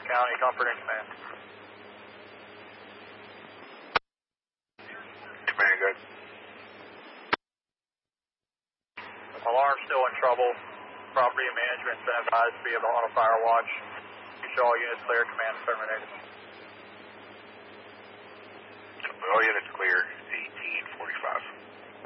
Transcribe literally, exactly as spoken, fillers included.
County, comfort and command. Command, good. Alarm still in trouble. Property management been advised to be on a fire watch. You show all units clear, command terminated.